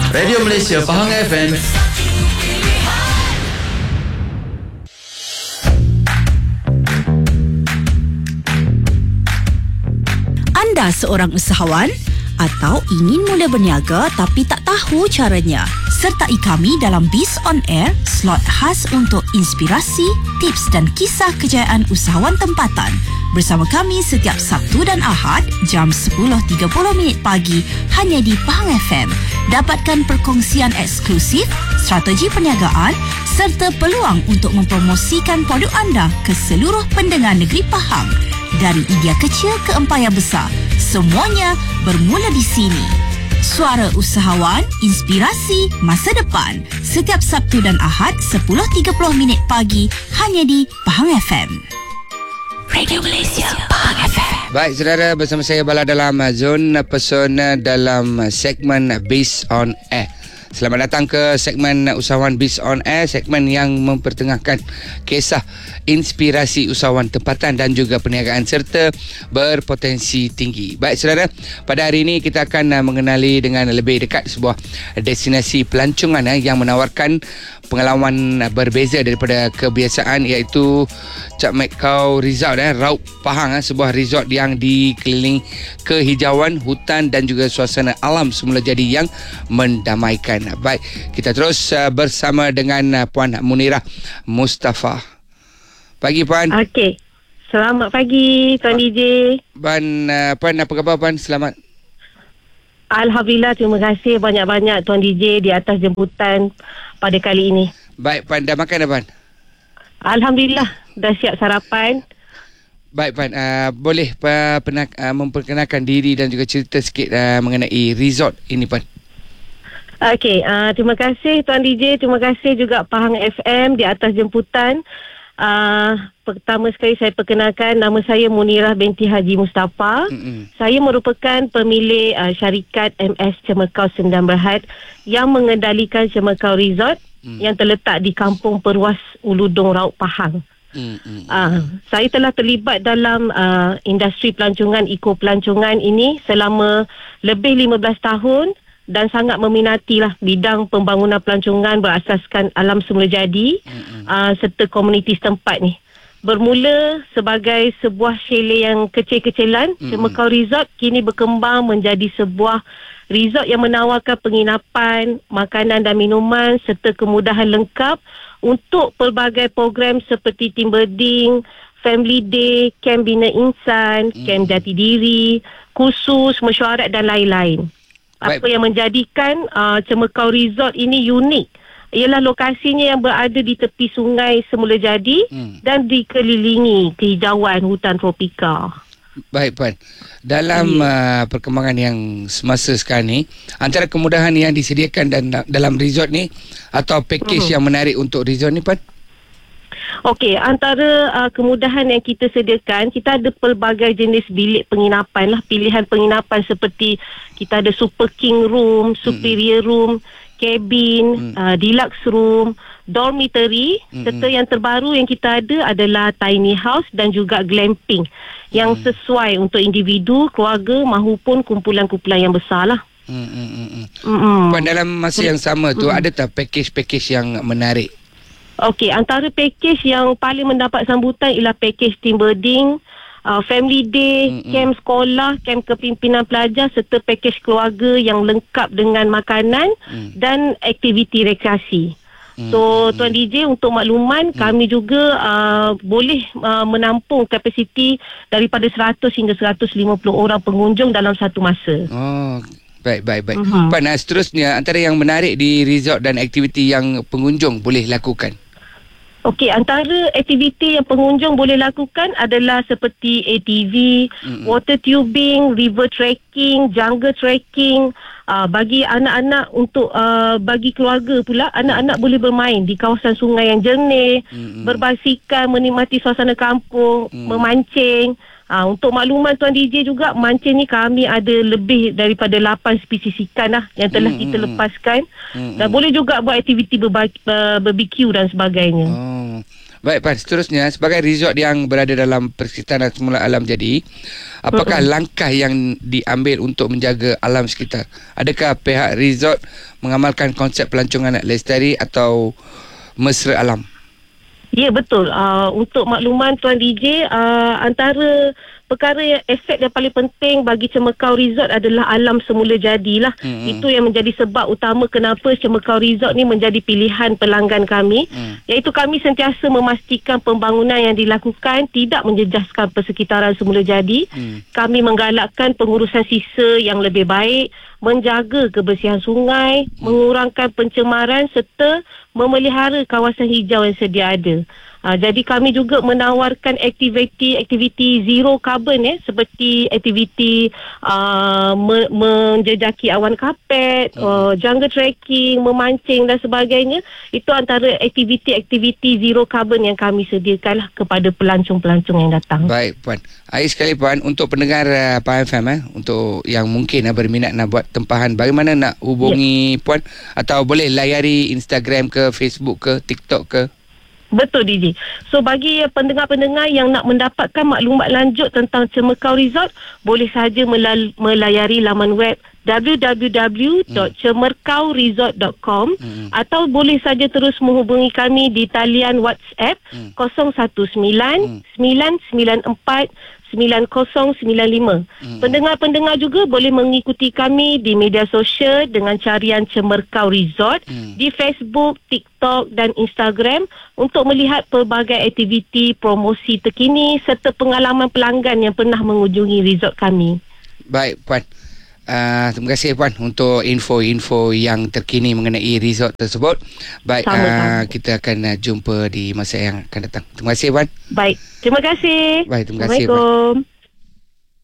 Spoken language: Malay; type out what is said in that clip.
Radio Malaysia Pahang FM. Anda seorang usahawan atau ingin mula berniaga tapi tak tahu caranya? Sertai kami dalam Biz on Air, slot khas untuk inspirasi, tips dan kisah kejayaan usahawan tempatan. Bersama kami setiap Sabtu dan Ahad jam 10.30 pagi hanya di Pahang FM. Dapatkan perkongsian eksklusif, strategi perniagaan serta peluang untuk mempromosikan produk anda ke seluruh pendengar negeri Pahang. Dari idea kecil ke empayar besar, semuanya bermula di sini. Suara usahawan, inspirasi masa depan. Setiap Sabtu dan Ahad 10.30 pagi hanya di Pahang FM. Radio Malaysia Pahang FM. Baik saudara, bersama saya Bala dalam Zona Pesona dalam segmen Biz on Air. Selamat datang ke segmen Usahawan Biz on Air, segmen yang mempertengahkan kisah inspirasi usahawan tempatan dan juga perniagaan serta berpotensi tinggi. Baik saudara, pada hari ini kita akan mengenali dengan lebih dekat sebuah destinasi pelancongan yang menawarkan pengalaman berbeza daripada kebiasaan, iaitu Cap Mekau Resort Raub Pahang, sebuah resort yang dikelilingi kehijauan, hutan dan juga suasana alam semula jadi yang mendamaikan. Baik, kita terus bersama dengan Puan Munirah Mustafa. Pagi Puan. Okey. Selamat pagi Tuan DJ. Puan, apa khabar Puan? Selamat. Alhamdulillah, terima kasih banyak-banyak Tuan DJ di atas jemputan pada kali ini. Baik Puan, dah makan dah Puan? Alhamdulillah, dah siap sarapan. Baik Puan, boleh memperkenalkan diri dan juga cerita sikit mengenai resort ini Puan? Okey, terima kasih Tuan DJ, terima kasih juga Pahang FM di atas jemputan. Pertama sekali saya perkenalkan, nama saya Munirah binti Haji Mustafa. Saya merupakan pemilik syarikat MS Cemekau Sendang Berhad yang mengendalikan Cemekau Resort yang terletak di Kampung Perwas Uludung Raub Pahang. Saya telah terlibat dalam industri pelancongan, pelancongan ini selama lebih 15 tahun dan sangat meminatilah bidang pembangunan pelancongan berasaskan alam semula jadi serta komuniti setempat ni. Bermula sebagai sebuah chalet yang kecil-kecilan, Cemekau Resort kini berkembang menjadi sebuah resort yang menawarkan penginapan, makanan dan minuman serta kemudahan lengkap untuk pelbagai program seperti team building, family day, camp bina insan, camp jati diri, kursus, mesyuarat dan lain-lain. Apa yang menjadikan Cemekau Resort ini unik ialah lokasinya yang berada di tepi sungai semula jadi dan dikelilingi kehijauan hutan tropika. Baik Puan, dalam perkembangan yang semasa sekarang ni, antara kemudahan yang disediakan dalam resort ni atau package yang menarik untuk resort ni Puan? Okey, antara kemudahan yang kita sediakan, kita ada pelbagai jenis bilik penginapan lah. Pilihan penginapan seperti kita ada Super King Room, Superior Room, Cabin, Deluxe Room, Dormitory, serta yang terbaru yang kita ada adalah Tiny House dan juga Glamping yang sesuai untuk individu, keluarga mahupun kumpulan-kumpulan yang besar lah. Puan, dalam masa yang sama tu ada tak package-package yang menarik? Okey, antara package yang paling mendapat sambutan ialah package team building, family day, camp sekolah, camp kepimpinan pelajar serta package keluarga yang lengkap dengan makanan dan aktiviti rekreasi. So Tuan DJ, untuk makluman, kami juga boleh menampung kapasiti daripada 100 hingga 150 orang pengunjung dalam satu masa. Oh, baik. Puan, seterusnya antara yang menarik di resort dan aktiviti yang pengunjung boleh lakukan? Okey, antara aktiviti yang pengunjung boleh lakukan adalah seperti ATV, water tubing, river trekking, jungle trekking. Bagi anak-anak untuk bagi keluarga pula, anak-anak boleh bermain di kawasan sungai yang jernih, berbasikal, menikmati suasana kampung, memancing. Untuk makluman Tuan DJ juga, mancing ni kami ada lebih daripada 8 spesies ikan lah yang telah kita lepaskan. Dan boleh juga buat aktiviti barbecue dan sebagainya. Baik Puan, seterusnya sebagai resort yang berada dalam persekitaran semula alam jadi, apakah langkah yang diambil untuk menjaga alam sekitar? Adakah pihak resort mengamalkan konsep pelancongan lestari atau mesra alam? Ya, betul. Untuk makluman Tuan DJ, antara perkara yang efek yang paling penting bagi Cemekau Resort adalah alam semula jadilah. Itu yang menjadi sebab utama kenapa Cemekau Resort ni menjadi pilihan pelanggan kami. Iaitu kami sentiasa memastikan pembangunan yang dilakukan tidak menjejaskan persekitaran semula jadi. Kami menggalakkan pengurusan sisa yang lebih baik, menjaga kebersihan sungai, mengurangkan pencemaran serta memelihara kawasan hijau yang sedia ada. Jadi kami juga menawarkan aktiviti zero carbon seperti aktiviti menjejaki awan kapet, jungle trekking, memancing dan sebagainya. Itu antara aktiviti zero carbon yang kami sediakanlah kepada pelancong-pelancong yang datang. Baik Puan. Akhir sekali Puan, untuk pendengar Pahang FM untuk yang mungkin berminat nak buat tempahan, bagaimana nak hubungi Puan? Atau boleh layari Instagram ke, Facebook ke, TikTok ke? Betul DJ. So bagi pendengar-pendengar yang nak mendapatkan maklumat lanjut tentang Cemekau Resort, boleh sahaja melayari laman web www.cemerkauresort.com atau boleh saja terus menghubungi kami di talian WhatsApp 019-994-9095. Pendengar-pendengar juga boleh mengikuti kami di media sosial dengan carian Cemekau Resort di Facebook, TikTok dan Instagram untuk melihat pelbagai aktiviti promosi terkini serta pengalaman pelanggan yang pernah mengunjungi resort kami. Baik Puan. Terima kasih Puan untuk info-info yang terkini mengenai resort tersebut. Baik, kita akan jumpa di masa yang akan datang. Terima kasih Puan. Baik, terima kasih. Baik, terima kasih Puan. Assalamualaikum.